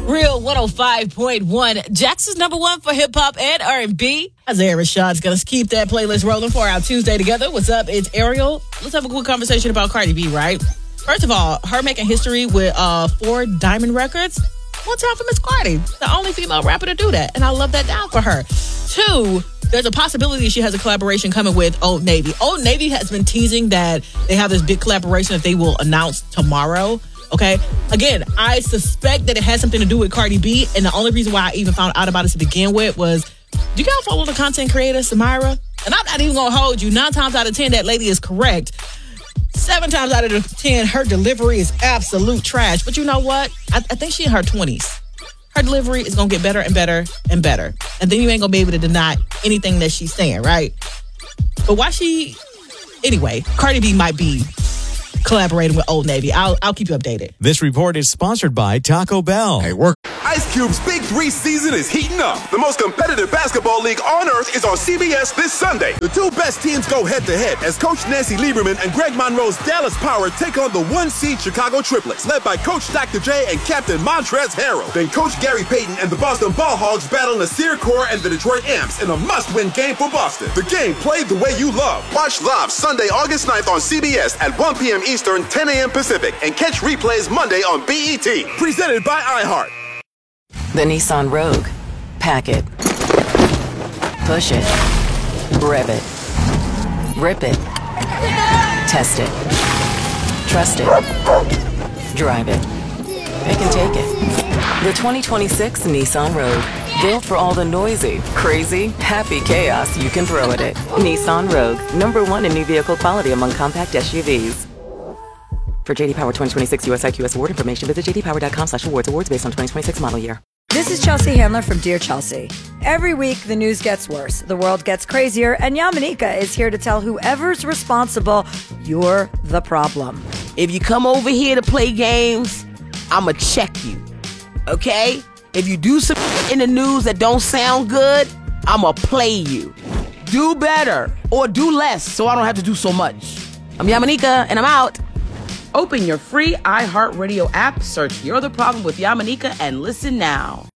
Real 105.1. Jackson's number one for hip hop and R&B. Isaiah Rashad's going to keep that playlist rolling for our Tuesday together. What's up? It's Ariel. Let's have a quick conversation about Cardi B, right? First of all, her making history with 4 diamond records. One time for Miss Cardi, the only female rapper to do that. And I love that down for her. 2, there's a possibility she has a collaboration coming with Old Navy. Old Navy has been teasing that they have this big collaboration that they will announce tomorrow. Okay? Again, I suspect that it has something to do with Cardi B. And the only reason why I even found out about it to begin with was, do you guys follow the content creator, Samira? And I'm not even going to hold you. 9 times out of 10, that lady is correct. 7 times out of 10, her delivery is absolute trash. But you know what? I think she in her 20s. Her delivery is going to get better and better and better. And then you ain't going to be able to deny anything that she's saying, right? But why anyway, Cardi B might be collaborating with Old Navy. I'll keep you updated. This report is sponsored by Taco Bell. Hey, Ice Cube's Big 3 season is heating up. The most competitive basketball league on earth is on CBS this Sunday. The 2 best teams go head-to-head as Coach Nancy Lieberman and Greg Monroe's Dallas Power take on the 1-seed Chicago Triplets, led by Coach Dr. J and Captain Montrezl Harrell. Then Coach Gary Payton and the Boston Ball Hogs battle Nasir Kaur and the Detroit Amps in a must-win game for Boston. The game played the way you love. Watch live Sunday, August 9th on CBS at 1 p.m. Eastern, 10 a.m. Pacific, and catch replays Monday on BET. Presented by iHeart. The Nissan Rogue. Pack it. Push it. Rev it. Rip it. Test it. Trust it. Drive it. It can take it. The 2026 Nissan Rogue. Built for all the noisy, crazy, happy chaos you can throw at it. Nissan Rogue. #1 in new vehicle quality among compact SUVs. For JD Power 2026 US IQS award information, visit jdpower.com/awards. Awards based on 2026 model year. This is Chelsea Handler from Dear Chelsea. Every week, the news gets worse, the world gets crazier, and Yamanika is here to tell whoever's responsible, you're the problem. If you come over here to play games, I'ma check you, okay? If you do some in the news that don't sound good, I'ma play you. Do better or do less so I don't have to do so much. I'm Yamanika, and I'm out. Open your free iHeartRadio app, search You're the Problem with Yamanika, and listen now.